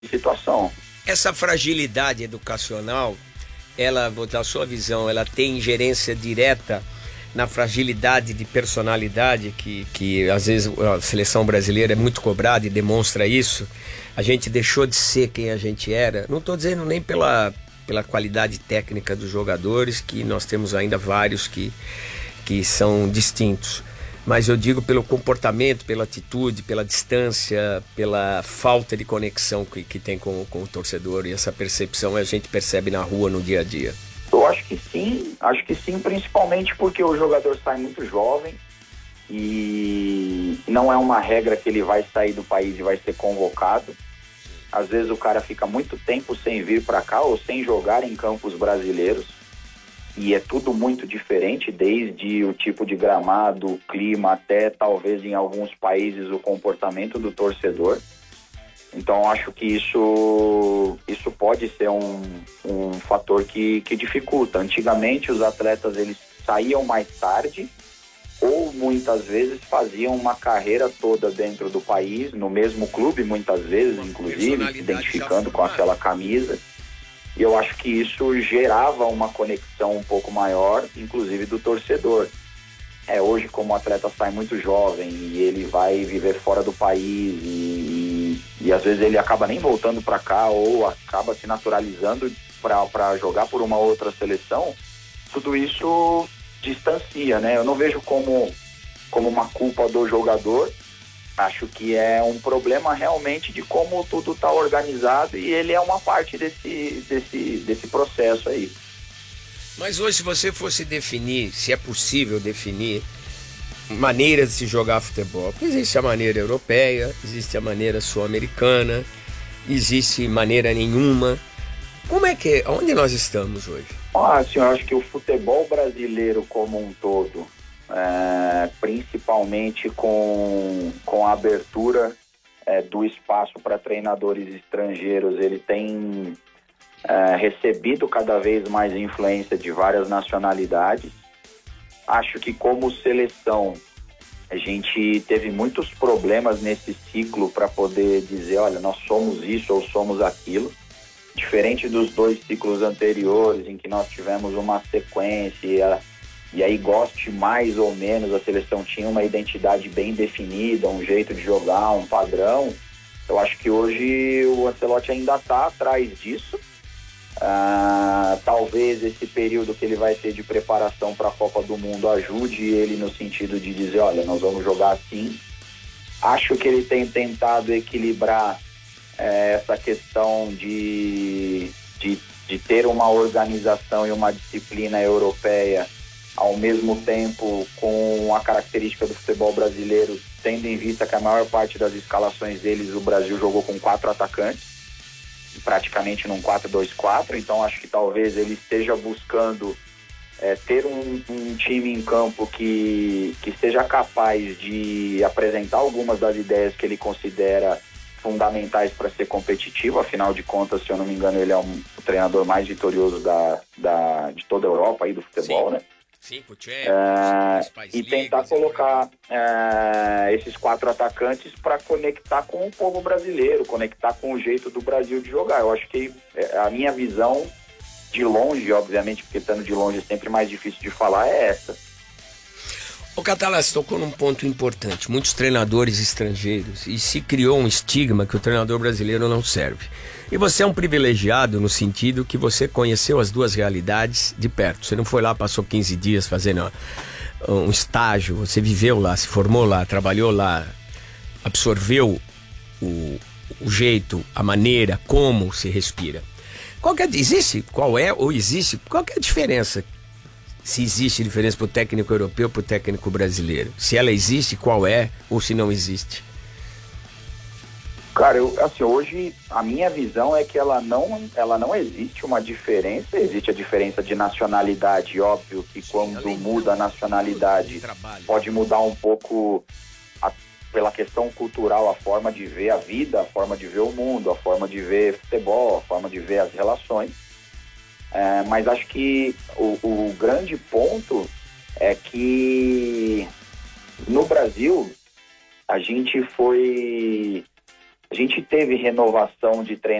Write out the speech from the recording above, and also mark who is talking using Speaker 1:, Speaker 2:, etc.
Speaker 1: situação.
Speaker 2: Essa fragilidade educacional, ela, da sua visão, ela tem ingerência direta na fragilidade de personalidade que às vezes a seleção brasileira é muito cobrada e demonstra isso. A gente deixou de ser quem a gente era. Não estou dizendo nem pela qualidade técnica dos jogadores, que nós temos ainda vários que são distintos. Mas eu digo pelo comportamento, pela atitude, pela distância, pela falta de conexão que tem com o torcedor. E essa percepção a gente percebe na rua, no dia a dia.
Speaker 1: Eu acho que sim, principalmente porque o jogador sai muito jovem e não é uma regra que ele vai sair do país e vai ser convocado. Às vezes o cara fica muito tempo sem vir para cá ou sem jogar em campos brasileiros e é tudo muito diferente, desde o tipo de gramado, o clima, até talvez em alguns países o comportamento do torcedor. Então acho que isso pode ser um fator que dificulta. Antigamente os atletas eles saíam mais tarde ou muitas vezes faziam uma carreira toda dentro do país, no mesmo clube muitas vezes, inclusive, se identificando com aquela camisa. E eu acho que isso gerava uma conexão um pouco maior, inclusive do torcedor. Hoje, como o atleta sai muito jovem e ele vai viver fora do país e às vezes ele acaba nem voltando para cá ou acaba se naturalizando para jogar por uma outra seleção, tudo isso distancia, né? Eu não vejo como uma culpa do jogador. Acho que é um problema realmente de como tudo está organizado e ele é uma parte desse processo aí.
Speaker 2: Mas hoje, se você fosse definir, se é possível definir maneiras de se jogar futebol, existe a maneira europeia, existe a maneira sul-americana, existe maneira nenhuma. Como é que, onde nós estamos hoje?
Speaker 1: Assim, eu acho que o futebol brasileiro como um todo, principalmente com a abertura do espaço para treinadores estrangeiros, ele tem recebido cada vez mais influência de várias nacionalidades. Acho que como seleção a gente teve muitos problemas nesse ciclo para poder dizer, olha, nós somos isso ou somos aquilo. Diferente dos 2 ciclos anteriores, em que nós tivemos uma sequência, e aí goste mais ou menos, a seleção tinha uma identidade bem definida, um jeito de jogar, um padrão. Eu acho que hoje o Ancelotti ainda está atrás disso. Talvez esse período que ele vai ter de preparação para a Copa do Mundo ajude ele no sentido de dizer, olha, nós vamos jogar assim. Acho que ele tem tentado equilibrar essa questão de ter uma organização e uma disciplina europeia ao mesmo tempo com a característica do futebol brasileiro, tendo em vista que a maior parte das escalações deles o Brasil jogou com 4 atacantes, praticamente num 4-2-4, então acho que talvez ele esteja buscando ter um time em campo que seja capaz de apresentar algumas das ideias que ele considera fundamentais para ser competitivo. Afinal de contas, se eu não me engano, ele é o treinador mais vitorioso de toda a Europa aí do futebol,
Speaker 2: Sim.
Speaker 1: né?
Speaker 2: 5 Champions,
Speaker 1: e tentar colocar esses 4 atacantes para conectar com o povo brasileiro, conectar com o jeito do Brasil de jogar. Eu acho que a minha visão de longe, obviamente, porque estando de longe é sempre mais difícil de falar, é essa.
Speaker 2: O Catalá, tocou num ponto importante. Muitos treinadores estrangeiros, e se criou um estigma que o treinador brasileiro não serve. E você é um privilegiado no sentido que você conheceu as duas realidades de perto. Você não foi lá, passou 15 dias fazendo um estágio, você viveu lá, se formou lá, trabalhou lá, absorveu o jeito, a maneira, como se respira. Qual é a diferença? Se existe diferença para o técnico europeu e para o técnico brasileiro? Se ela existe, qual é? Ou se não existe?
Speaker 1: Cara, hoje a minha visão é que ela não existe uma diferença. Existe a diferença de nacionalidade, óbvio que quando muda a nacionalidade pode mudar um pouco pela questão cultural, a forma de ver a vida, a forma de ver o mundo, a forma de ver futebol, a forma de ver as relações. Mas acho que o grande ponto é que no Brasil a gente foi A gente teve renovação de